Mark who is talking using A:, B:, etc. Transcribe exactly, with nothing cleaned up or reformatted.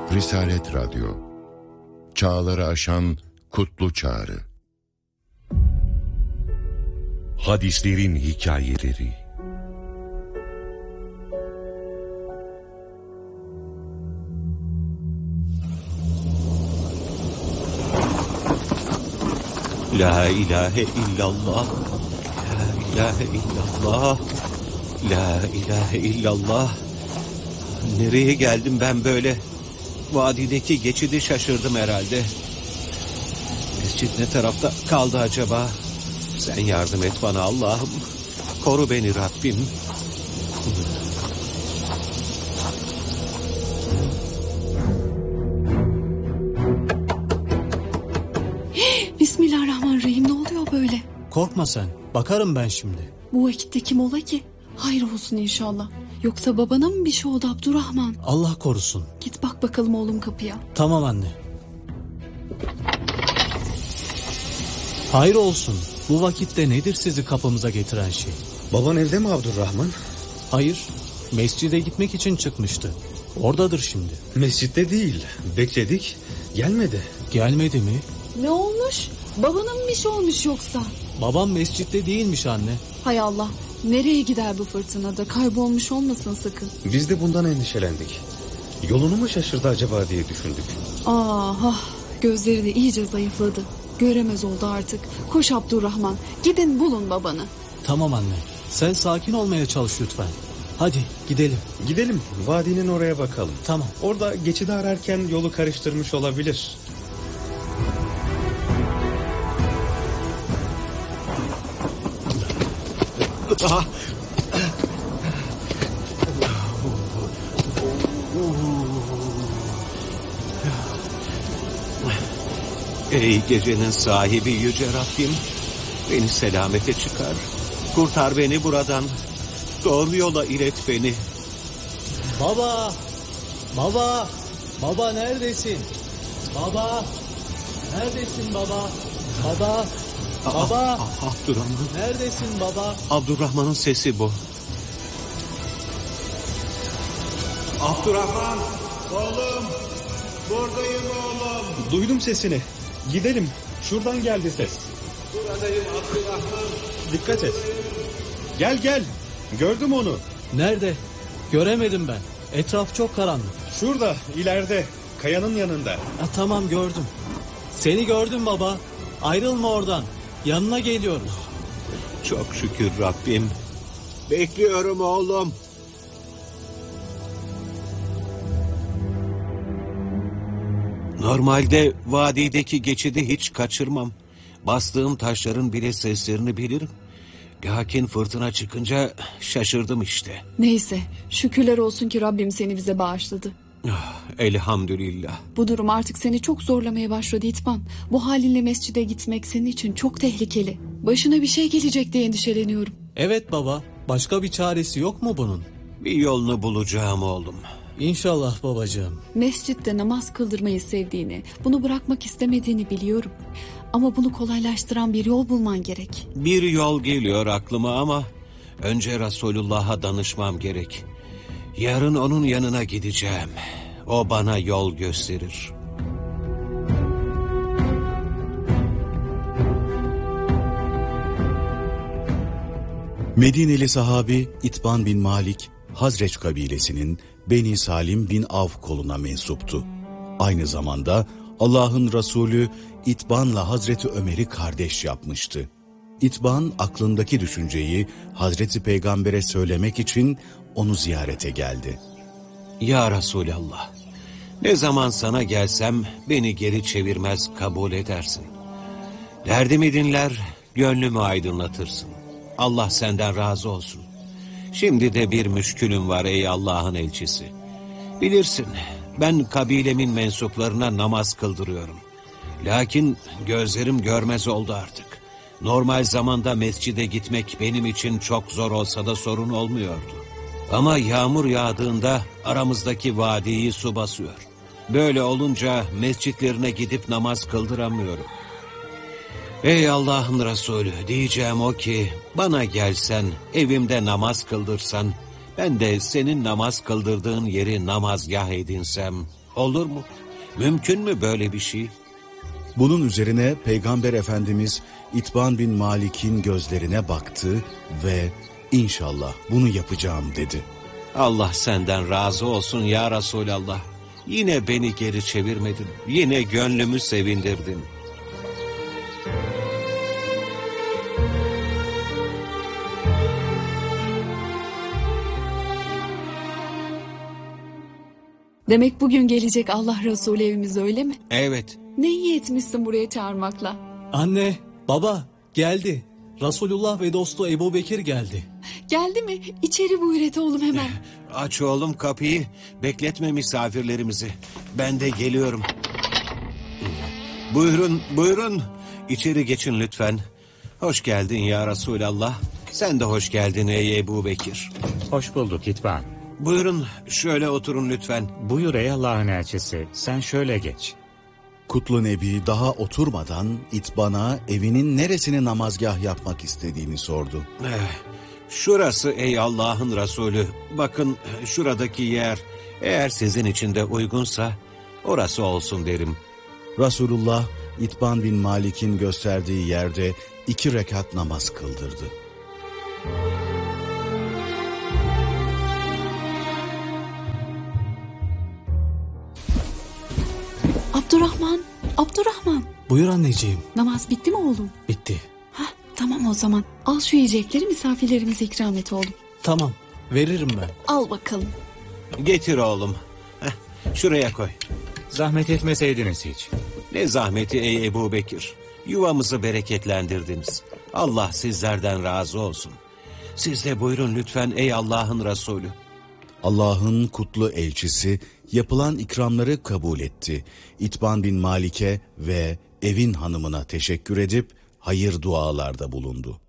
A: Risalet Radyo, çağları aşan kutlu çağrı.
B: Hadislerin hikayeleri.
C: La ilahe illallah, la ilahe illallah, la ilahe illallah. Nereye geldim ben böyle? Vadideki geçidi şaşırdım herhalde. Mescit ne tarafta kaldı acaba? Sen yardım et bana Allah'ım. Koru beni Rabbim.
D: Bismillahirrahmanirrahim, ne oluyor böyle?
E: Korkma sen, bakarım ben şimdi.
D: Bu vakitte kim ola ki? Hayır olsun inşallah. Yoksa babana mı bir şey oldu Abdurrahman?
E: Allah korusun.
D: Git bak bakalım oğlum kapıya.
E: Tamam anne. Hayır olsun. Bu vakitte nedir sizi kapımıza getiren şey?
F: Baban evde mi Abdurrahman?
E: Hayır, mescide gitmek için çıkmıştı. Oradadır şimdi.
F: Mescitte değil, bekledik, gelmedi.
E: Gelmedi mi?
D: Ne olmuş? Babana mı bir şey olmuş yoksa?
E: Babam mescitte değilmiş anne.
D: Hay Allah, nereye gider bu fırtınada? Kaybolmuş olmasın sakın.
F: Biz de bundan endişelendik. Yolunu mu şaşırdı acaba diye düşündük.
D: Ah, gözleri de iyice zayıfladı. Göremez oldu artık. Koş Abdurrahman, gidin bulun babanı.
E: Tamam anne, sen sakin olmaya çalış lütfen. Hadi gidelim.
F: Gidelim, vadinin oraya bakalım.
E: Tamam.
F: Orada geçidi ararken yolu karıştırmış olabilir.
C: Ah. Ey gecenin sahibi yüce Rabbim, beni selamete çıkar. Kurtar beni buradan. Doğru yola ilet beni.
E: Baba! Baba! Baba neredesin? Baba! Neredesin baba? Baba! Baba!
C: Ah, ah, Abdurrahman.
E: Neredesin baba?
C: Abdurrahman'ın sesi bu.
G: Abdurrahman, oğlum, buradayım oğlum.
F: Duydum sesini. Gidelim. Şuradan geldi ses.
G: Buradayım Abdurrahman.
F: Dikkat et. Gel gel. Gördüm onu.
E: Nerede? Göremedim ben. Etraf çok karanlık.
F: Şurada, ileride. Kayanın yanında.
E: Ha, tamam gördüm. Seni gördüm baba. Ayrılma oradan. Yanına geliyoruz.
C: Çok şükür Rabbim. Bekliyorum oğlum. Normalde vadideki geçidi hiç kaçırmam. Bastığım taşların bile seslerini bilirim. Lakin fırtına çıkınca şaşırdım işte.
D: Neyse, şükürler olsun ki Rabbim seni bize bağışladı.
C: Ah, elhamdülillah.
D: Bu durum artık seni çok zorlamaya başladı İtman. Bu halinle mescide gitmek senin için çok tehlikeli. Başına bir şey gelecek diye endişeleniyorum.
E: Evet baba. Başka bir çaresi yok mu bunun?
C: Bir yolunu bulacağım oğlum.
E: İnşallah babacığım.
D: Mescitte namaz kıldırmayı sevdiğini, bunu bırakmak istemediğini biliyorum. Ama bunu kolaylaştıran bir yol bulman gerek.
C: Bir yol geliyor aklıma ama önce Resulullah'a danışmam gerek. Yarın onun yanına gideceğim. O bana yol gösterir.
H: Medineli sahabi İtban bin Malik, Hazreç kabilesinin Beni Salim bin Avf koluna mensuptu. Aynı zamanda Allah'ın Resulü İtban'la Hazreti Ömer'i kardeş yapmıştı. İtban aklındaki düşünceyi Hazreti Peygamber'e söylemek için onu ziyarete geldi.
C: Ya Resulallah, ne zaman sana gelsem beni geri çevirmez kabul edersin. Derdimi dinler, gönlümü aydınlatırsın. Allah senden razı olsun. Şimdi de bir müşkülüm var ey Allah'ın elçisi. Bilirsin, ben kabilemin mensuplarına namaz kıldırıyorum. Lakin gözlerim görmez oldu artık. Normal zamanda mescide gitmek benim için çok zor olsa da sorun olmuyordu. Ama yağmur yağdığında aramızdaki vadiyi su basıyor. Böyle olunca mescitlerine gidip namaz kıldıramıyorum. Ey Allah'ın Resulü, diyeceğim o ki bana gelsen, evimde namaz kıldırsan, ben de senin namaz kıldırdığın yeri namazgah edinsem, Olur mu? Mümkün mü böyle bir şey?
H: Bunun üzerine Peygamber Efendimiz İtban bin Malik'in gözlerine baktı ve inşallah bunu yapacağım dedi.
C: Allah senden razı olsun ya Resulallah. Yine beni geri çevirmedin. Yine gönlümü sevindirdin.
D: Demek bugün gelecek Allah Resulü evimize, öyle mi?
C: Evet.
D: Ne iyi etmişsin buraya çağırmakla.
E: Anne, baba geldi. Resulullah ve dostu Ebu Bekir geldi.
D: Geldi mi? İçeri buyur et oğlum hemen.
C: Aç oğlum kapıyı. Bekletme misafirlerimizi. Ben de geliyorum. Buyurun, buyurun. İçeri geçin lütfen. Hoş geldin ya Resulallah. Sen de hoş geldin ey Ebu Bekir.
I: Hoş bulduk İtban.
C: Buyurun şöyle oturun lütfen.
I: Buyur ey Allah'ın elçisi. Sen şöyle geç.
H: Kutlu Nebi daha oturmadan İtban'a evinin neresine namazgah yapmak istediğini sordu.
C: Eh, şurası ey Allah'ın Resulü. Bakın şuradaki yer. Eğer sizin için de uygunsa orası olsun derim.
H: Resulullah İtban bin Malik'in gösterdiği yerde iki rekat namaz kıldırdı.
D: Abdurrahman, Abdurrahman.
E: Buyur anneciğim.
D: Namaz bitti mi oğlum?
E: Bitti.
D: Hah, tamam o zaman. Al şu yiyecekleri misafirlerimize ikram et oğlum.
E: Tamam, veririm ben.
D: Al bakalım.
C: Getir oğlum. Heh, şuraya koy.
I: Zahmet etmeseydiniz hiç.
C: Ne zahmeti ey Ebu Bekir. Yuvamızı bereketlendirdiniz. Allah sizlerden razı olsun. Siz de buyurun lütfen ey Allah'ın Resulü.
H: Allah'ın kutlu elçisi yapılan ikramları kabul etti. İtban bin Malik'e ve evin hanımına teşekkür edip hayır dualarda bulundu.